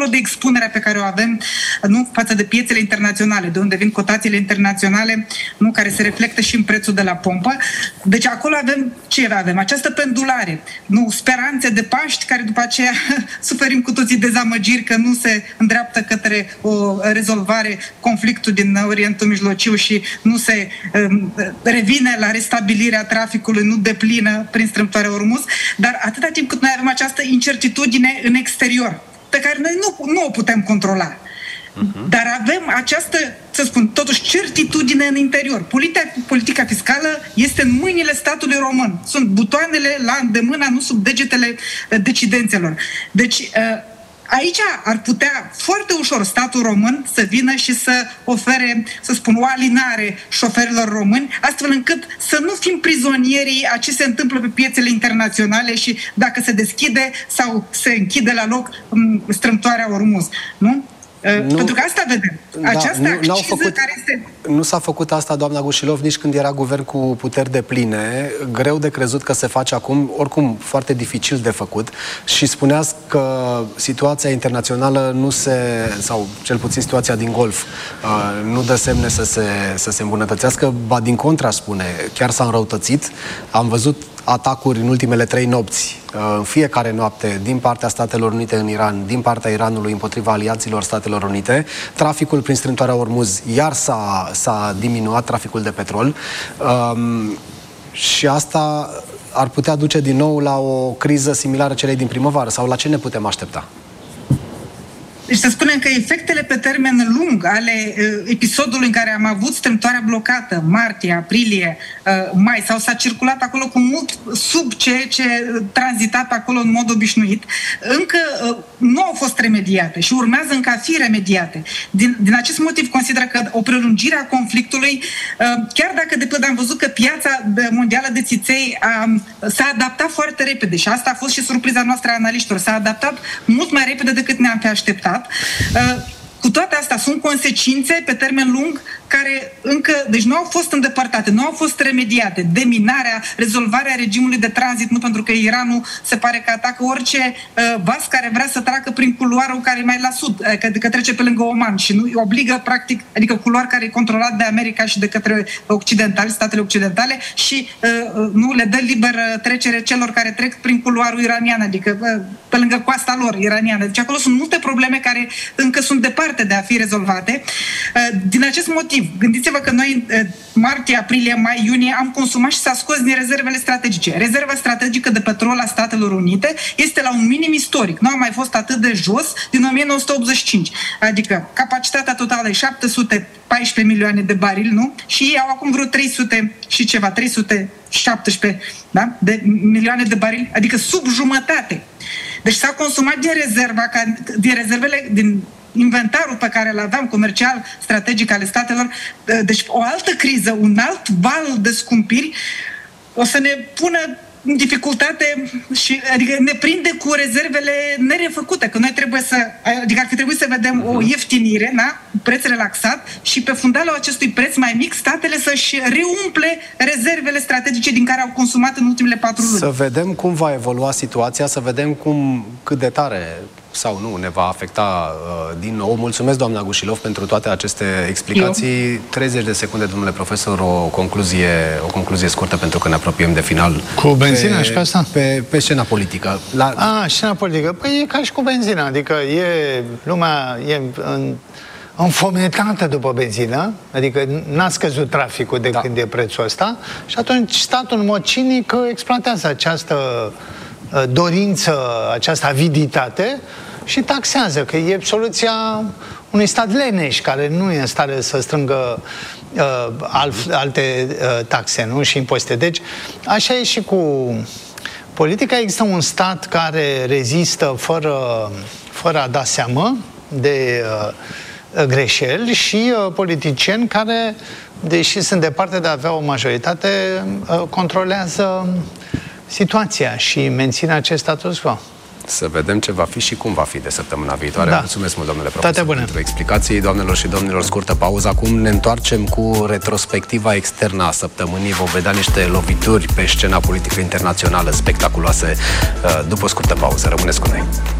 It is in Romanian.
dincolo de expunerea pe care o avem, nu, față de piețele internaționale, de unde vin cotațiile internaționale, nu, care se reflectă și în prețul de la pompă. Deci acolo avem ce avem? Această pendulare, nu, speranțe de Paști, care după aceea suferim cu toții dezamăgiri că nu se îndreaptă către o rezolvare conflictul din Orientul Mijlociu și nu se revine la restabilirea traficului nu deplină prin strâmtoarea Ormuz, dar atâta timp cât noi avem această incertitudine în exterior, pe care noi nu o putem controla. Dar avem această, să spun, totuși certitudine în interior. Politica fiscală este în mâinile statului român. Sunt butoanele la îndemână, nu sub degetele decidențelor. Deci aici ar putea foarte ușor statul român să vină și să ofere, să spun, o alinare șoferilor români, astfel încât să nu fim prizonierii a ce se întâmplă pe piețele internaționale și dacă se deschide sau se închide la loc strâmtoarea Ormuz. Nu? Pentru că asta vedem. Această acciză care este... Nu s-a făcut asta, doamna Gușilov, nici când era guvern cu puteri depline. Greu de crezut că se face acum, oricum foarte dificil de făcut. Și spuneați că situația internațională nu se, sau cel puțin situația din Golf, nu dă semne să se îmbunătățească. Ba din contra, spune, chiar s-a înrăutățit. Am văzut atacuri în ultimele 3 nopți, în fiecare noapte, din partea Statelor Unite în Iran, din partea Iranului împotriva aliaților Statelor Unite. Traficul prin strâmtoarea Ormuz iar s-a diminuat, traficul de petrol. Și asta ar putea duce din nou la o criză similară celei din primăvară. Sau la ce ne putem aștepta? Deci să spunem că efectele pe termen lung ale episodului în care am avut strâmtoarea blocată, martie, aprilie, mai, sau s-a circulat acolo cu mult sub ceea ce tranzita pe acolo în mod obișnuit, încă nu au fost remediate și urmează încă a fi remediate. Din acest motiv consider că o prelungire a conflictului, chiar dacă de pildă am văzut că piața mondială de țiței s-a adaptat foarte repede și asta a fost și surpriza noastră a analiștilor, s-a adaptat mult mai repede decât ne-am fi așteptat. Cu toate astea sunt consecințe pe termen lung care încă, deci nu au fost îndepărtate, nu au fost remediate. Deminarea, rezolvarea regimului de tranzit, nu, pentru că Iranul se pare că atacă orice vas care vrea să treacă prin culoarul care e mai la sud, că trece pe lângă Oman și nu obligă, practic, adică culoar care e controlat de America și de către occidentali, statele occidentale și nu le dă liberă trecere celor care trec prin culoarul iranian, adică pe lângă coasta lor iraniană. Deci acolo sunt multe probleme care încă sunt departe de a fi rezolvate. Din acest motiv, gândiți-vă că noi martie, aprilie, mai, iunie am consumat și s-a scos din rezervele strategice. Rezerva strategică de petrol a Statelor Unite este la un minim istoric. Nu a mai fost atât de jos din 1985. Adică capacitatea totală e 714 milioane de barili, nu? Și ei au acum vreo 300 și ceva, 317, da? De milioane de barili, adică sub jumătate. Deci s-a consumat din rezervele, din inventarul pe care îl aveam comercial, strategic ale statelor. Deci o altă criză, un alt val de scumpiri o să ne pună în dificultate și adică ne prinde cu rezervele nerefăcute, că noi trebuie să, adică ar fi trebuit să vedem o ieftinire, da? Preț relaxat și pe fundalul acestui preț mai mic, statele să-și reumple rezervele strategice din care au consumat în ultimele 4 luni. Să vedem cum va evolua situația, să vedem cât de tare sau nu ne va afecta din nou. Mulțumesc, doamna Gușilov, pentru toate aceste explicații. 30 de secunde, domnule profesor, o concluzie scurtă, pentru că ne apropiem de final. Cu benzina și pe asta? Pe scena politică. Scena politică. Păi e ca și cu benzina, adică lumea e înfometată după benzină, adică n-a scăzut traficul de când e prețul ăsta și atunci statul în mod cinic exploatează această dorință, această aviditate și taxează, că e soluția unui stat leneș care nu e în stare să strângă alte taxe, nu? Și impozite. Deci, așa e și cu politica. Există un stat care rezistă fără a da seamă de greșeli și politicieni care, deși sunt departe de a avea o majoritate, controlează situația și menține acest status quo. Să vedem ce va fi și cum va fi de săptămâna viitoare. Da. Mulțumesc mult, domnule profesor, pentru explicații. Doamnelor și domnilor, scurtă pauză. Acum ne întoarcem cu retrospectiva externă a săptămânii. Vom vedea niște lovituri pe scena politică internațională spectaculoase după scurtă pauză. Rămâneți cu noi.